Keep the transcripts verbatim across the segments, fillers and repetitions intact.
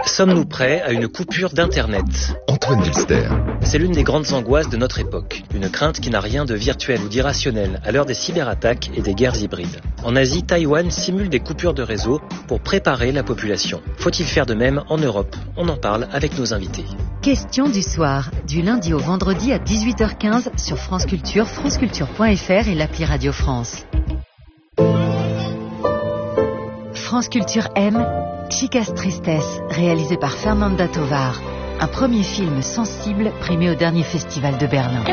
Sommes-nous prêts à une coupure d'Internet ? Antoine Wilster. C'est l'une des grandes angoisses de notre époque. Une crainte qui n'a rien de virtuel ou d'irrationnel à l'heure des cyberattaques et des guerres hybrides. En Asie, Taïwan simule des coupures de réseau pour préparer la population. Faut-il faire de même en Europe ? On en parle avec nos invités. Question du soir, du lundi au vendredi à dix-huit heures quinze sur France Culture, franceculture point f r et l'appli Radio France. France Culture aime Chicas Tristesse, réalisé par Fernanda Tovar. Un premier film sensible primé au dernier festival de Berlin.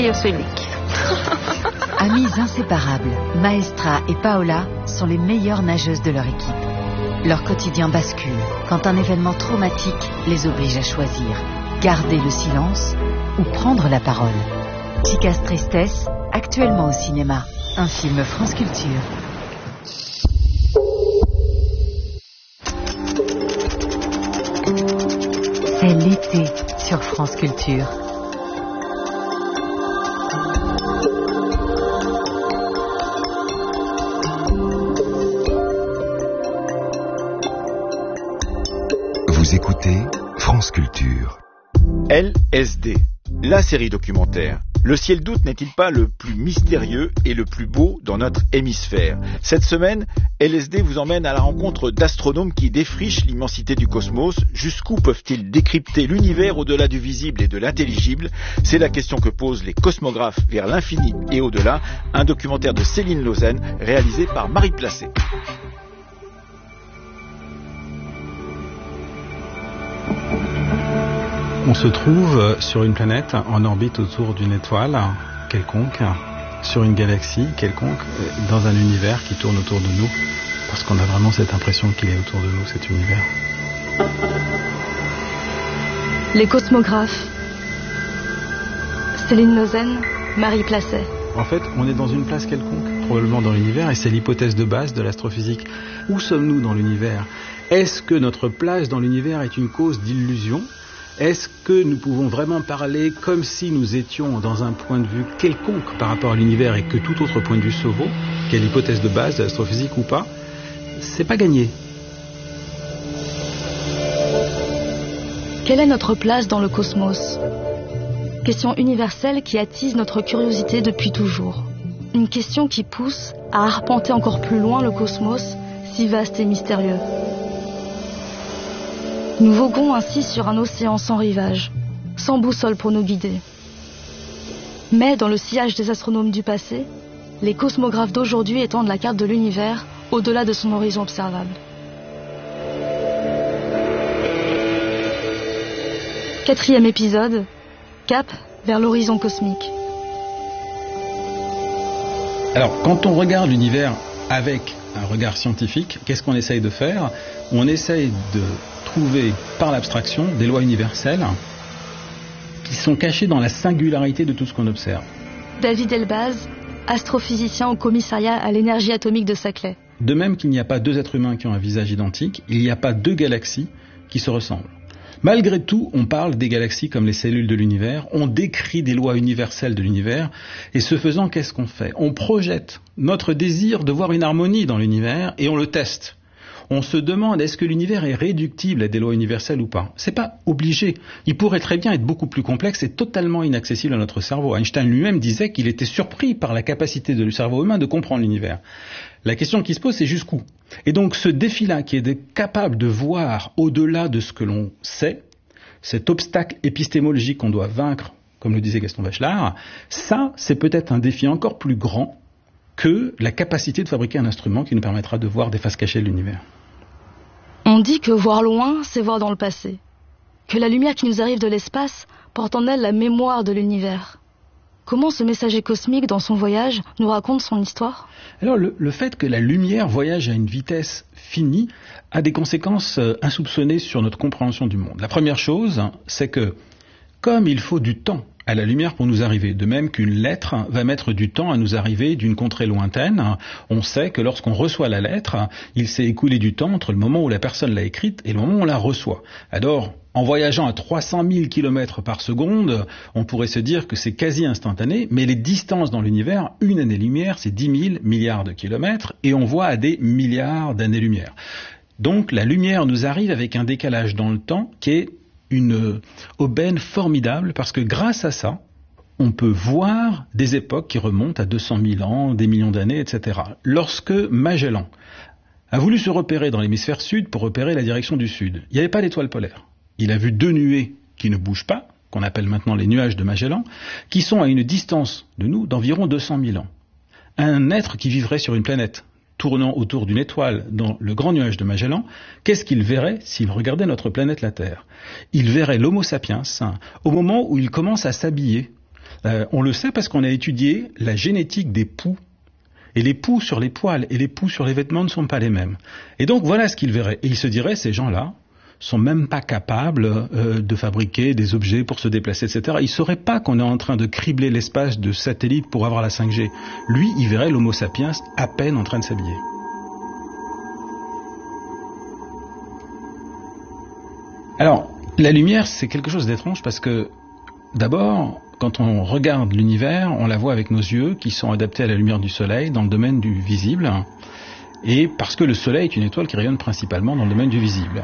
Amies inséparables, Maestra et Paola sont les meilleures nageuses de leur équipe. Leur quotidien bascule quand un événement traumatique les oblige à choisir. Garder le silence ou prendre la parole. Chicas Tristesse, actuellement au cinéma. Un film France Culture. C'est l'été sur France Culture. Vous écoutez France Culture. L S D, la série documentaire. Le ciel d'août n'est-il pas le plus mystérieux et le plus beau dans notre hémisphère ? Cette semaine, L S D vous emmène à la rencontre d'astronomes qui défrichent l'immensité du cosmos. Jusqu'où peuvent-ils décrypter l'univers au-delà du visible et de l'intelligible ? C'est la question que posent les cosmographes vers l'infini et au-delà. Un documentaire de Céline Lausanne réalisé par Marie Placé. On se trouve sur une planète en orbite autour d'une étoile quelconque, sur une galaxie quelconque, dans un univers qui tourne autour de nous, parce qu'on a vraiment cette impression qu'il est autour de nous, cet univers. Les cosmographes. Céline Lausanne, Marie Placet. En fait, on est dans une place quelconque, probablement dans l'univers, et c'est l'hypothèse de base de l'astrophysique. Où sommes-nous dans l'univers ? Est-ce que notre place dans l'univers est une cause d'illusion ? Est-ce que nous pouvons vraiment parler comme si nous étions dans un point de vue quelconque par rapport à l'univers et que tout autre point de vue se vaut, quelle hypothèse de base de l'astrophysique ou pas ? C'est pas gagné. Quelle est notre place dans le cosmos ? Question universelle qui attise notre curiosité depuis toujours. Une question qui pousse à arpenter encore plus loin le cosmos, si vaste et mystérieux. Nous voguons ainsi sur un océan sans rivage, sans boussole pour nous guider. Mais dans le sillage des astronomes du passé, les cosmographes d'aujourd'hui étendent la carte de l'univers au-delà de son horizon observable. Quatrième épisode, cap vers l'horizon cosmique. Alors, quand on regarde l'univers avec un regard scientifique, qu'est-ce qu'on essaye de faire ? On essaye de trouver par l'abstraction des lois universelles qui sont cachées dans la singularité de tout ce qu'on observe. David Elbaz, astrophysicien au commissariat à l'énergie atomique de Saclay. De même qu'il n'y a pas deux êtres humains qui ont un visage identique, il n'y a pas deux galaxies qui se ressemblent. Malgré tout, on parle des galaxies comme les cellules de l'univers, on décrit des lois universelles de l'univers, et ce faisant, qu'est-ce qu'on fait ? On projette notre désir de voir une harmonie dans l'univers et on le teste. On se demande, est-ce que l'univers est réductible à des lois universelles ou pas ? C'est pas obligé. Il pourrait très bien être beaucoup plus complexe et totalement inaccessible à notre cerveau. Einstein lui-même disait qu'il était surpris par la capacité du cerveau humain de comprendre l'univers. La question qui se pose, c'est jusqu'où ? Et donc ce défi-là, qui est de, capable de voir au-delà de ce que l'on sait, cet obstacle épistémologique qu'on doit vaincre, comme le disait Gaston Bachelard, ça, c'est peut-être un défi encore plus grand que la capacité de fabriquer un instrument qui nous permettra de voir des faces cachées de l'univers. On dit que voir loin, c'est voir dans le passé. Que la lumière qui nous arrive de l'espace porte en elle la mémoire de l'univers. Comment ce messager cosmique, dans son voyage, nous raconte son histoire ? Alors, le, le fait que la lumière voyage à une vitesse finie a des conséquences euh, insoupçonnées sur notre compréhension du monde. La première chose, c'est que, comme il faut du temps à la lumière pour nous arriver, de même qu'une lettre va mettre du temps à nous arriver d'une contrée lointaine, on sait que lorsqu'on reçoit la lettre, il s'est écoulé du temps entre le moment où la personne l'a écrite et le moment où on la reçoit. Alors, en voyageant à trois cent mille kilomètres par seconde, on pourrait se dire que c'est quasi instantané, mais les distances dans l'univers, une année-lumière, c'est dix mille milliards de kilomètres, et on voit à des milliards d'années-lumière. Donc la lumière nous arrive avec un décalage dans le temps qui est une aubaine formidable, parce que grâce à ça, on peut voir des époques qui remontent à deux cent mille ans, des millions d'années, et cetera. Lorsque Magellan a voulu se repérer dans l'hémisphère sud pour repérer la direction du sud, il n'y avait pas d'étoiles polaires. Il a vu deux nuées qui ne bougent pas, qu'on appelle maintenant les nuages de Magellan, qui sont à une distance de nous d'environ deux cent mille ans. Un être qui vivrait sur une planète, tournant autour d'une étoile dans le grand nuage de Magellan, qu'est-ce qu'il verrait s'il regardait notre planète la Terre? Il verrait l'Homo sapiens au moment où il commence à s'habiller. Euh, on le sait parce qu'on a étudié la génétique des poux. Et les poux sur les poils et les poux sur les vêtements ne sont pas les mêmes. Et donc voilà ce qu'il verrait. Et il se dirait, ces gens-là sont même pas capables euh, de fabriquer des objets pour se déplacer, et cetera. Il ne saurait pas qu'on est en train de cribler l'espace de satellites pour avoir la cinq G. Lui, il verrait l'Homo sapiens à peine en train de s'habiller. Alors, la lumière, c'est quelque chose d'étrange parce que, d'abord, quand on regarde l'univers, on la voit avec nos yeux qui sont adaptés à la lumière du soleil dans le domaine du visible, et parce que le soleil est une étoile qui rayonne principalement dans le domaine du visible.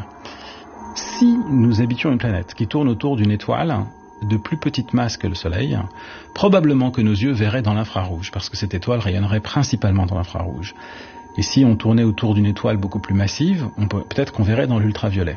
Si nous habitions une planète qui tourne autour d'une étoile de plus petite masse que le soleil, probablement que nos yeux verraient dans l'infrarouge, parce que cette étoile rayonnerait principalement dans l'infrarouge. Et si on tournait autour d'une étoile beaucoup plus massive, on peut, peut-être qu'on verrait dans l'ultraviolet.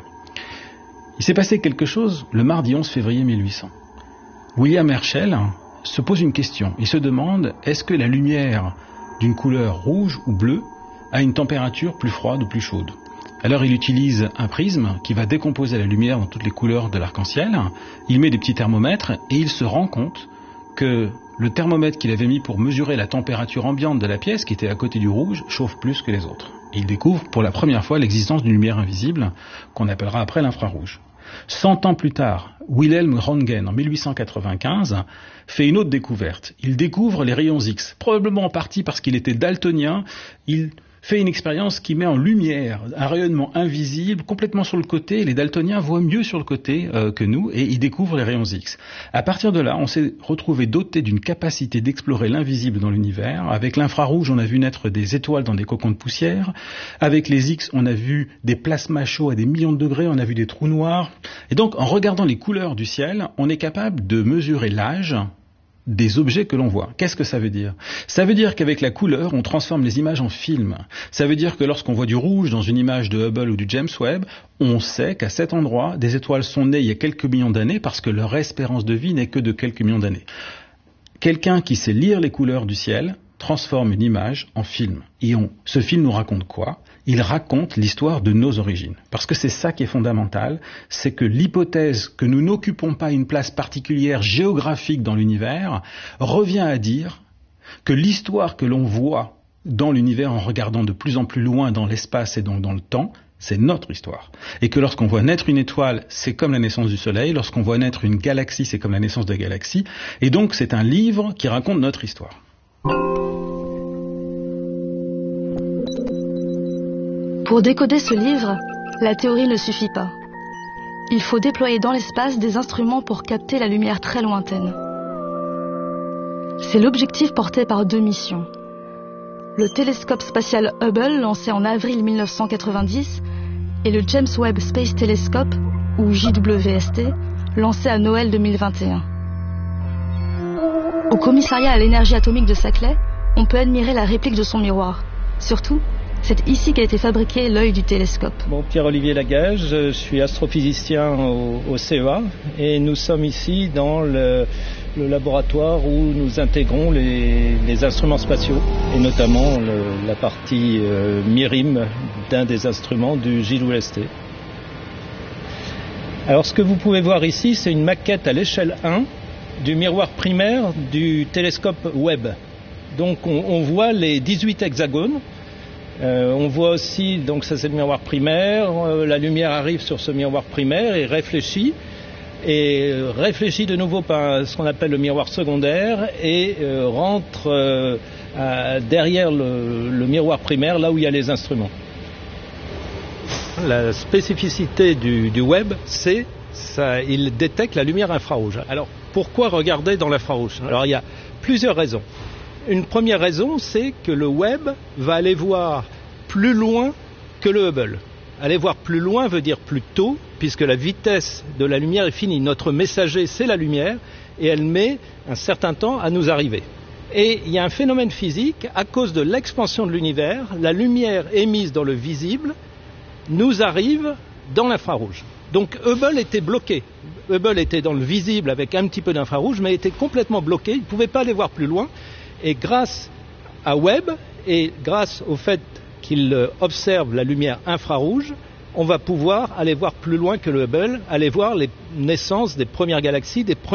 Il s'est passé quelque chose le mardi onze février mille huit cents. William Herschel se pose une question. Il se demande, est-ce que la lumière d'une couleur rouge ou bleue a une température plus froide ou plus chaude? Alors il utilise un prisme qui va décomposer la lumière dans toutes les couleurs de l'arc-en-ciel. Il met des petits thermomètres et il se rend compte que le thermomètre qu'il avait mis pour mesurer la température ambiante de la pièce, qui était à côté du rouge, chauffe plus que les autres. Et il découvre pour la première fois l'existence d'une lumière invisible qu'on appellera après l'infrarouge. Cent ans plus tard, Wilhelm Röntgen, en mille huit cent quatre-vingt-quinze, fait une autre découverte. Il découvre les rayons X, probablement en partie parce qu'il était daltonien. Il fait une expérience qui met en lumière un rayonnement invisible complètement sur le côté. Les daltoniens voient mieux sur le côté euh, que nous et ils découvrent les rayons X. À partir de là, on s'est retrouvé doté d'une capacité d'explorer l'invisible dans l'univers. Avec l'infrarouge, on a vu naître des étoiles dans des cocons de poussière. Avec les X, on a vu des plasmas chauds à des millions de degrés, on a vu des trous noirs. Et donc, en regardant les couleurs du ciel, on est capable de mesurer l'âge des objets que l'on voit. Qu'est-ce que ça veut dire? Ça veut dire qu'avec la couleur, on transforme les images en films. Ça veut dire que lorsqu'on voit du rouge dans une image de Hubble ou du James Webb, on sait qu'à cet endroit, des étoiles sont nées il y a quelques millions d'années parce que leur espérance de vie n'est que de quelques millions d'années. Quelqu'un qui sait lire les couleurs du ciel transforme une image en film. Et on, ce film nous raconte quoi? Il raconte l'histoire de nos origines. Parce que c'est ça qui est fondamental, c'est que l'hypothèse que nous n'occupons pas une place particulière géographique dans l'univers revient à dire que l'histoire que l'on voit dans l'univers en regardant de plus en plus loin dans l'espace et donc dans le temps, c'est notre histoire. Et que lorsqu'on voit naître une étoile, c'est comme la naissance du Soleil. Lorsqu'on voit naître une galaxie, c'est comme la naissance de la galaxie. Et donc c'est un livre qui raconte notre histoire. Pour décoder ce livre, la théorie ne suffit pas. Il faut déployer dans l'espace des instruments pour capter la lumière très lointaine. C'est l'objectif porté par deux missions. Le télescope spatial Hubble, lancé en avril mille neuf cent quatre-vingt-dix, et le James Webb Space Telescope, ou J W S T, lancé à Noël deux mille vingt et un. Au commissariat à l'énergie atomique de Saclay, on peut admirer la réplique de son miroir. Surtout, c'est ici qu'a été fabriqué l'œil du télescope. Bon, Pierre-Olivier Lagage, je suis astrophysicien au, au C E A et nous sommes ici dans le, le laboratoire où nous intégrons les, les instruments spatiaux et notamment le, la partie euh, MIRIM d'un des instruments du J W S T. Alors ce que vous pouvez voir ici, c'est une maquette à l'échelle un du miroir primaire du télescope Webb. Donc on, on voit les dix-huit hexagones. Euh, on voit aussi, donc ça c'est le miroir primaire, euh, la lumière arrive sur ce miroir primaire et réfléchit, et euh, réfléchit de nouveau par ce qu'on appelle le miroir secondaire et euh, rentre euh, à, derrière le, le miroir primaire, là où il y a les instruments. La spécificité du, du Webb, c'est ça, il détecte la lumière infrarouge. Alors pourquoi regarder dans l'infrarouge? Alors il y a plusieurs raisons. Une première raison, c'est que le Webb va aller voir plus loin que le Hubble. Aller voir plus loin veut dire plus tôt, puisque la vitesse de la lumière est finie. Notre messager, c'est la lumière, et elle met un certain temps à nous arriver. Et il y a un phénomène physique, à cause de l'expansion de l'univers, la lumière émise dans le visible nous arrive dans l'infrarouge. Donc Hubble était bloqué. Hubble était dans le visible avec un petit peu d'infrarouge, mais était complètement bloqué, il ne pouvait pas aller voir plus loin. Et grâce à Webb, et grâce au fait qu'il observe la lumière infrarouge, on va pouvoir aller voir plus loin que le Hubble, aller voir les naissances des premières galaxies, des premiers